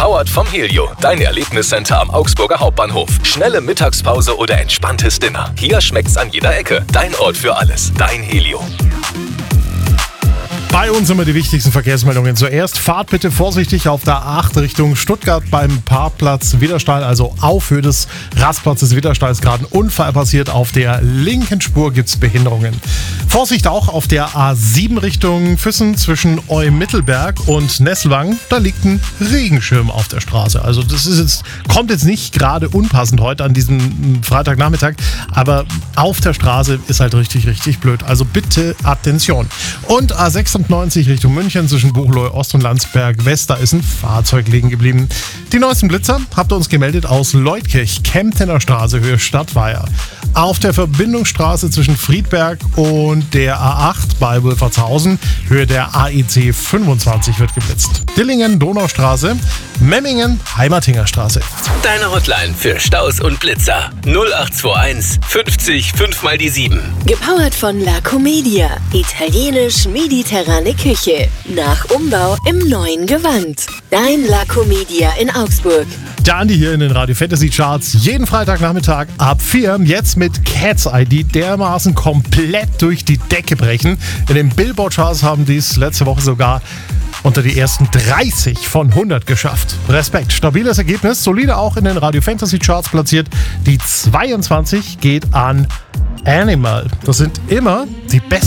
Powered vom Helio, dein Erlebniscenter am Augsburger Hauptbahnhof. Schnelle Mittagspause oder entspanntes Dinner. Hier schmeckt's an jeder Ecke. Dein Ort für alles. Dein Helio. Bei uns immer die wichtigsten Verkehrsmeldungen. Zuerst fahrt bitte vorsichtig auf der A8 Richtung Stuttgart beim Parkplatz Widderstall, also auf Höhe des Rastplatzes Widderstall ist gerade ein Unfall passiert. Auf der linken Spur gibt es Behinderungen. Vorsicht auch auf der A7 Richtung Füssen zwischen Eumittelberg und Nesselwang. Da liegt ein Regenschirm auf der Straße. Also das kommt jetzt nicht gerade unpassend heute an diesem Freitagnachmittag, aber auf der Straße ist halt richtig, richtig blöd. Also bitte Attention. Und A96 Richtung München zwischen Buchloe Ost und Landsberg West, da ist ein Fahrzeug liegen geblieben. Die neuesten Blitzer habt ihr uns gemeldet aus Leutkirch, Kemptener Straße, Höhe Stadtweiher. Auf der Verbindungsstraße zwischen Friedberg und der A8 bei Wolfertshausen, Höhe der AEC 25 wird geblitzt. Dillingen, Donaustraße, Memmingen, Heimertinger Straße. Deine Hotline für Staus und Blitzer 0821 50 5 mal die 7. Gepowert von La Comedia. Italienisch-mediterrane Küche. Nach Umbau im neuen Gewand. Dein La Comedia in Augsburg. Der Andi hier in den Radio Fantasy Charts. Jeden Freitagnachmittag ab 4. Jetzt mit Cat's Eye, die dermaßen komplett durch die Decke brechen. In den Billboard Charts haben die es letzte Woche sogar unter die ersten 30 von 100 geschafft. Respekt, stabiles Ergebnis, solide auch in den Radio Fantasy Charts platziert. Die 22 geht an Animal. Das sind immer die besten